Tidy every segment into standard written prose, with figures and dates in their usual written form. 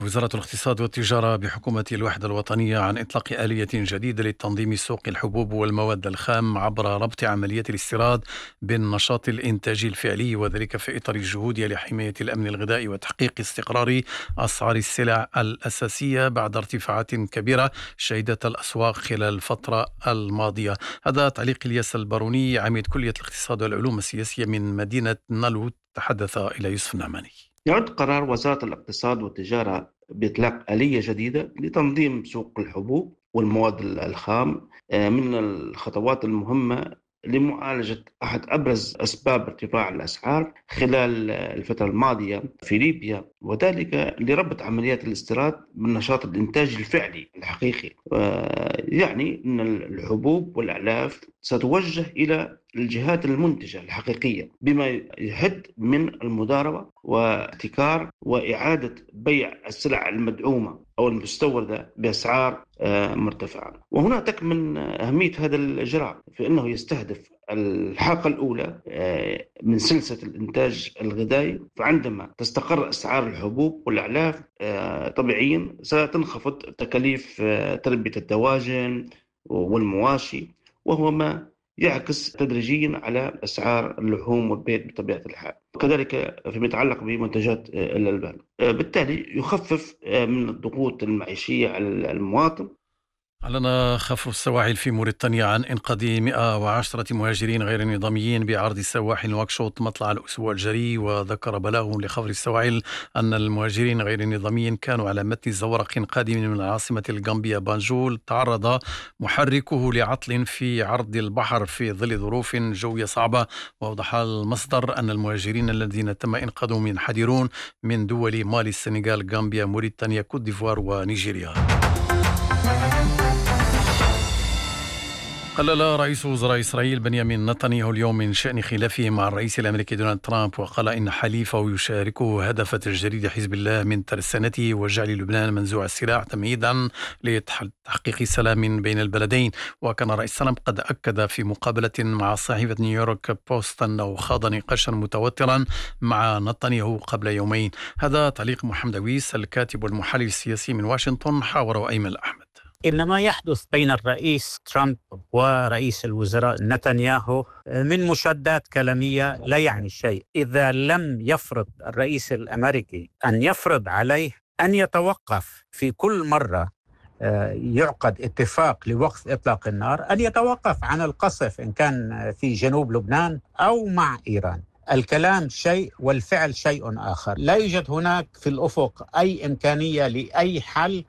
وزارة الاقتصاد والتجارة بحكومة الوحدة الوطنية عن إطلاق آلية جديدة لتنظيم سوق الحبوب والمواد الخام عبر ربط عملية الاستيراد بالنشاط الإنتاجي الفعلي، وذلك في إطار جهودها لحماية الأمن الغذائي وتحقيق استقرار أسعار السلع الأساسية بعد ارتفاعات كبيرة شهدت الأسواق خلال الفترة الماضية. هذا تعليق الياس الباروني عميد كلية الاقتصاد والعلوم السياسية من مدينة نالوت، تحدث إلى يوسف النعماني. يعد قرار وزارة الاقتصاد والتجارة بإطلاق آلية جديدة لتنظيم سوق الحبوب والمواد الخام من الخطوات المهمة لمعالجة أحد أبرز أسباب ارتفاع الأسعار خلال الفترة الماضية في ليبيا، وذلك لربط عمليات الاستيراد بالنشاط الإنتاجي الفعلي الحقيقي. يعني أن الحبوب والأعلاف ستوجه إلى الجهات المنتجة الحقيقية، بما يحد من المضاربة واحتكار وإعادة بيع السلع المدعومة أو المستوردة بأسعار مرتفعة. وهنا تكمن أهمية هذا الإجراء في أنه يستهدف الحلقة الأولى من سلسلة الإنتاج الغذائي. فعندما تستقر أسعار الحبوب والأعلاف طبيعيا ستنخفض تكاليف تربية الدواجن والمواشي، وهو ما يعكس تدريجيا على أسعار اللحوم والبيض بطبيعة الحال، وكذلك فيما يتعلق بمنتجات الألبان. بالتالي يخفف من الضغوط المعيشية على المواطن. أعلن خفر السواحل في موريتانيا عن إنقاذ 110 مهاجرين غير نظاميين بعرض سواحل نواكشوط مطلع الأسبوع الجاري. وذكر بلاغ لخفر السواحل أن المهاجرين غير النظاميين كانوا على متن زورق قادم من العاصمة الغامبيا بانجول، تعرض محركه لعطل في عرض البحر في ظل ظروف جوية صعبة. وأوضح المصدر أن المهاجرين الذين تم إنقاذهم ينحدرون من دول مالي، السنغال، غامبيا، موريتانيا، كوت ديفوار ونيجيريا. قلل رئيس وزراء إسرائيل بنيامين نتنياهو اليوم من شأن خلافه مع الرئيس الأمريكي دونالد ترامب، وقال إن حليفه يشاركه هدف تجريد حزب الله من ترسانته وجعل لبنان منزوع السلاح تمهيدا لتحقيق سلام بين البلدين. وكان رئيس ترامب قد أكد في مقابلة مع صحيفة نيويورك بوست أنه خاض نقاشا متوترا مع نتنياهو قبل يومين. هذا تعليق محمد عويس الكاتب والمحلل السياسي من واشنطن، حاوره أيمن أحمد. إن ما يحدث بين الرئيس ترامب ورئيس الوزراء نتنياهو من مشادات كلامية لا يعني شيء إذا لم يفرض الرئيس الأمريكي أن يفرض عليه أن يتوقف في كل مرة يعقد اتفاق لوقف إطلاق النار، أن يتوقف عن القصف إن كان في جنوب لبنان أو مع إيران. الكلام شيء والفعل شيء آخر. لا يوجد هناك في الأفق أي إمكانية لأي حل،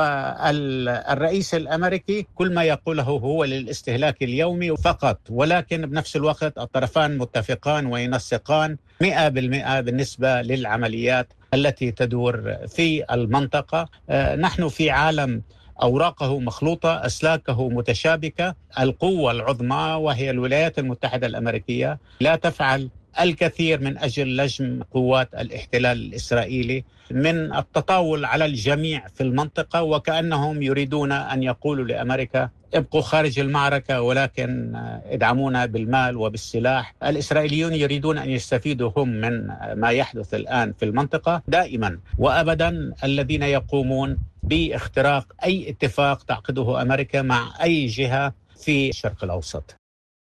والرئيس الأمريكي كل ما يقوله هو للاستهلاك اليومي فقط، ولكن بنفس الوقت الطرفان متفقان وينسقان 100% بالنسبة للعمليات التي تدور في المنطقة. نحن في عالم أوراقه مخلوطة، أسلاكه متشابكة. القوة العظمى وهي الولايات المتحدة الأمريكية لا تفعل الكثير من أجل لجم قوات الاحتلال الإسرائيلي من التطاول على الجميع في المنطقة، وكأنهم يريدون أن يقولوا لأمريكا ابقوا خارج المعركة ولكن ادعمونا بالمال وبالسلاح. الإسرائيليون يريدون أن يستفيدوا هم من ما يحدث الآن في المنطقة دائما وأبدا. الذين يقومون باختراق أي اتفاق تعقده أمريكا مع أي جهة في الشرق الأوسط.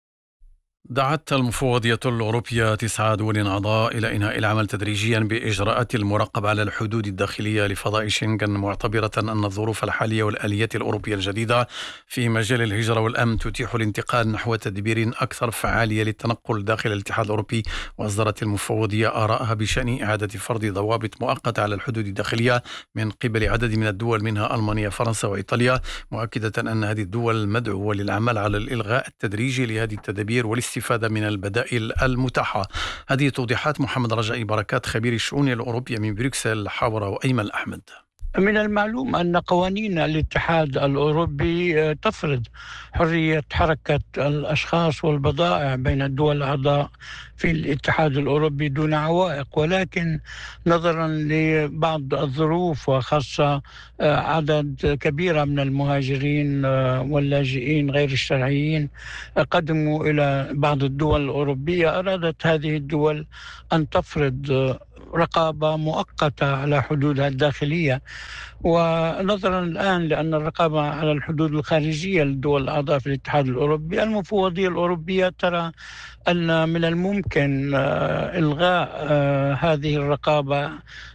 دعت المفوضية الأوروبية 9 دول أعضاء إلى إنهاء العمل تدريجيا بإجراءات المراقبة على الحدود الداخلية لفضاء شنغن، معتبرة أن الظروف الحالية والآليات الأوروبية الجديدة في مجال الهجرة والأمن تتيح الانتقال نحو تدبير أكثر فعالية للتنقل داخل الاتحاد الأوروبي. وأصدرت المفوضية آراءها بشأن إعادة فرض ضوابط مؤقتة على الحدود الداخلية من قبل عدد من الدول منها ألمانيا، فرنسا وإيطاليا، مؤكدة أن هذه الدول مدعوة للعمل على الإلغاء التدريجي لهذه التدابير والاستفادة من البدائل المتاحة. هذه توضيحات محمد رجائي بركات خبير الشؤون الأوروبية من بروكسل، حاوره أيمن أحمد. من المعلوم أن قوانين الاتحاد الأوروبي تفرض حرية حركة الأشخاص والبضائع بين الدول الأعضاء في الاتحاد الأوروبي دون عوائق، ولكن نظرا لبعض الظروف وخاصة عدد كبير من المهاجرين واللاجئين غير الشرعيين قدموا إلى بعض الدول الأوروبية، أرادت هذه الدول أن تفرض رقابة مؤقتة على حدودها الداخلية. ونظرا الآن لأن الرقابة على الحدود الخارجية للدول الأعضاء في الاتحاد الأوروبي، المفوضية الأوروبية ترى أن من الممكن إلغاء هذه الرقابة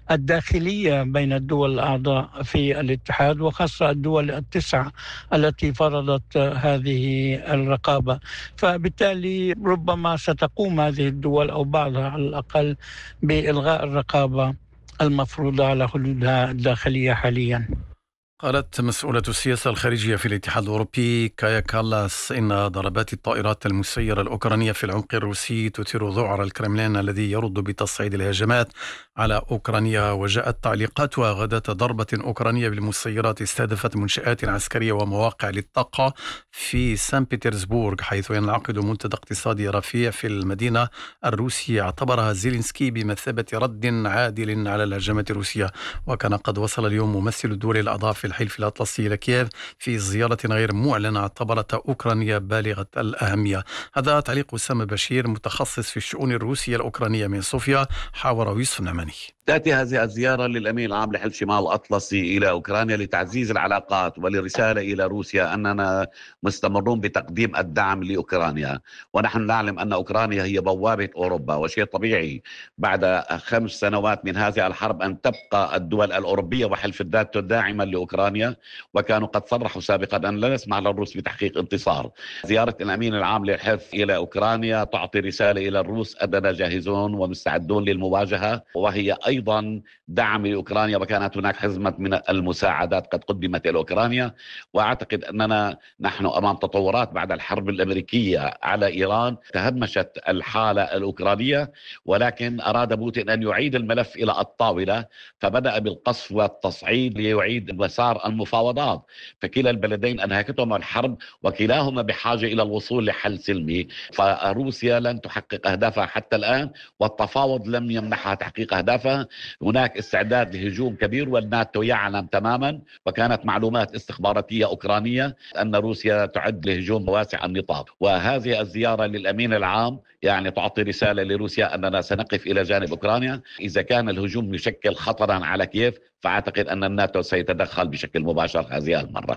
الداخلية بين الدول الأعضاء في الاتحاد، وخاصة الدول التسع التي فرضت هذه الرقابة. فبالتالي ربما ستقوم هذه الدول أو بعضها على الأقل بإلغاء الرقابة المفروضة على حدودها الداخلية حاليا. قالت مسؤولة السياسة الخارجية في الاتحاد الأوروبي كايا كالاس إن ضربات الطائرات المسيرة الأوكرانية في العمق الروسي تثير ذعر الكرملين الذي يرد بتصعيد الهجمات على أوكرانيا. وجاءت تعليقاتها غداة ضربة أوكرانية بالمسيرات استهدفت منشآت عسكرية ومواقع للطاقة في سان بطرسبورغ، حيث ينعقد منتدى اقتصادي رفيع في المدينة الروسية. اعتبرها زيلينسكي بمثابة رد عادل على الهجمات الروسية. وكان قد وصل اليوم ممثل الدول الأعضاء في الحلف الأطلسي إلى كييف في زيارة غير معلنة اعتبرتها أوكرانيا بالغة الأهمية. هذا تعليق أسامة بشير متخصص في الشؤون الروسية الأوكرانية من صوفيا، حاوره يوسف نعماني. تأتي هذه الزيارة للأمين العام لحلف شمال الأطلسي إلى أوكرانيا لتعزيز العلاقات ولرسالة إلى روسيا أننا مستمرون بتقديم الدعم لأوكرانيا. ونحن نعلم أن أوكرانيا هي بوابة أوروبا، وشيء طبيعي بعد 5 سنوات من هذه الحرب أن تبقى الدول الأوروبية وحلف الناتو داعما لأوكرانيا. وكانوا قد صرحوا سابقا أن لا نسمح للروس بتحقيق انتصار. زيارة الأمين العام للحلف إلى أوكرانيا تعطي رسالة إلى الروس أننا جاهزون ومستعدون للمواجهة، وهي أيضا دعم لأوكرانيا. وكانت هناك حزمة من المساعدات قد قدمت إلى أوكرانيا. وأعتقد أننا نحن أمام تطورات بعد الحرب الأمريكية على إيران تهمشت الحالة الأوكرانية، ولكن أراد بوتين أن يعيد الملف إلى الطاولة، فبدأ بالقصف والتصعيد ليعيد مسار المفاوضات. فكلا البلدين أنهكتهم الحرب وكلاهما بحاجة إلى الوصول لحل سلمي. فروسيا لن تحقق أهدافها حتى الآن، والتفاوض لم يمنحها تحقيق أهدافها. هناك استعداد لهجوم كبير والناتو يعلم تماما، وكانت معلومات استخباراتية أوكرانية أن روسيا تعد لهجوم واسع النطاق. وهذه الزيارة للأمين العام يعني تعطي رسالة لروسيا أننا سنقف إلى جانب أوكرانيا. إذا كان الهجوم يشكل خطرا على كييف فأعتقد أن الناتو سيتدخل بشكل مباشر هذه المرة.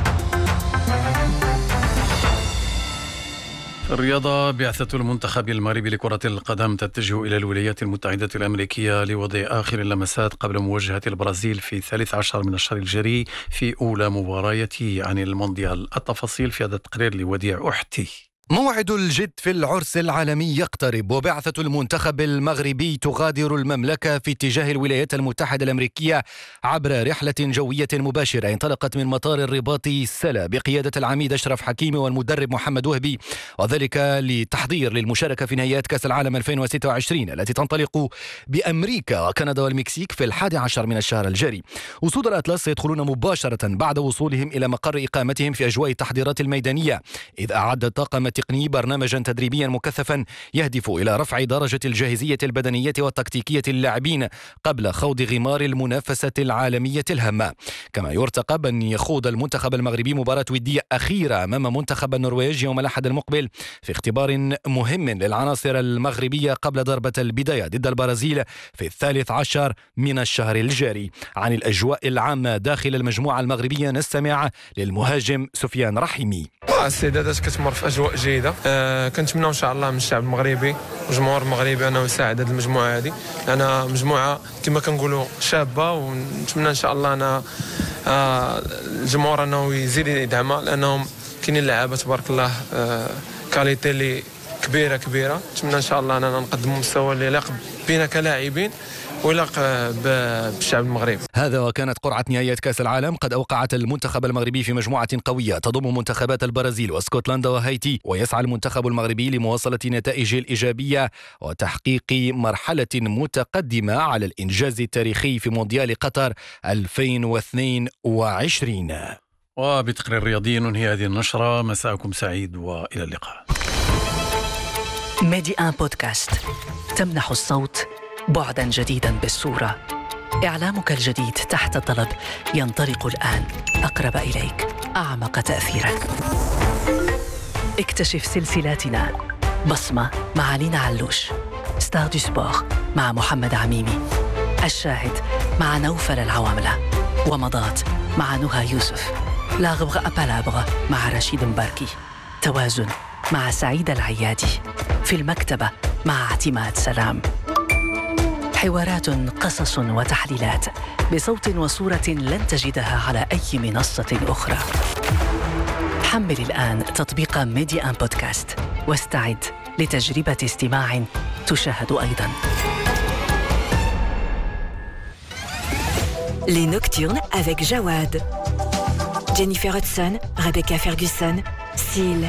الرياضة. بعثة المنتخب المغربي لكرة القدم تتجه إلى الولايات المتحدة الأمريكية لوضع آخر اللمسات قبل مواجهة البرازيل في 13 من الشهر الجاري في أولى مبارياته عن المونديال. التفاصيل في هذا التقرير لوديع أحتي. موعد الجد في العرس العالمي يقترب، وبعثة المنتخب المغربي تغادر المملكة في اتجاه الولايات المتحدة الأمريكية عبر رحلة جوية مباشرة انطلقت من مطار الرباط سلا بقيادة العميد أشرف حكيمي والمدرب محمد وهبي، وذلك للتحضير للمشاركة في نهائيات كأس العالم 2026 التي تنطلق بأمريكا وكندا والمكسيك في 11 من الشهر الجاري. أسود الأطلس سيدخلون مباشرة بعد وصولهم إلى مقر إقامتهم في أجواء التحضيرات الميدانية، إذ أعد الطاقم التقني برنامجا تدريبيا مكثفا يهدف إلى رفع درجة الجاهزية البدنية والتكتيكية للاعبين قبل خوض غمار المنافسة العالمية الهامة. كما يرتقب أن يخوض المنتخب المغربي مباراة ودية أخيرة أمام منتخب النرويج يوم الأحد المقبل في اختبار مهم للعناصر المغربية قبل ضربة البداية ضد البرازيل في 13 من الشهر الجاري. عن الأجواء العامة داخل المجموعة المغربية نستمع للمهاجم سفيان رحيمي. السيدات كتمر في أجواء جيدة. كنتمنى إن شاء الله من الشعب المغربي والجمهور المغربي أنه يساعد هذه المجموعة هذه، لأنها مجموعة كما كنقولوا شابة، ونتمنى إن شاء الله أن الجمهور أنه يزيد يدعمها، لأنهم كاينين لعابة تبارك الله كاليتي اللي كبيرة. نتمنى إن شاء الله أننا نقدموا مستوى اللي يليق بنا كلاعبين ويليق بالشعب المغربي. هذا وكانت قرعة نهائيات كأس العالم قد أوقعت المنتخب المغربي في مجموعة قوية تضم منتخبات البرازيل واسكتلندا وهايتي، ويسعى المنتخب المغربي لمواصلة نتائجه الإيجابية وتحقيق مرحلة متقدمة على الإنجاز التاريخي في مونديال قطر 2022. وبتقرير رياضي ننهي هذه النشرة. مساءكم سعيد وإلى اللقاء. ميدي آن بودكاست تمنح الصوت بعدا جديدا بالصورة. إعلامك الجديد تحت الطلب ينطلق الآن، أقرب إليك، أعمق تأثيرا. اكتشف سلسلاتنا. بصمة مع لينا علوش، ستار دو سبور، مع محمد عميمي، الشاهد مع نوفل العواملة، ومضات مع نهى يوسف، لا غبغ أبالابغ مع رشيد مباركي، توازن مع سعيدة العيادي، في المكتبة مع اعتماد سلام. حوارات، قصص وتحليلات بصوت وصورة لن تجدها على أي منصة أخرى. حمل الآن تطبيق ميديا أن بودكاست واستعد لتجربة استماع تشاهد أيضاً. Les Nocturnes avec Jawad. Jennifer Hudson, Rebecca Ferguson, Seal,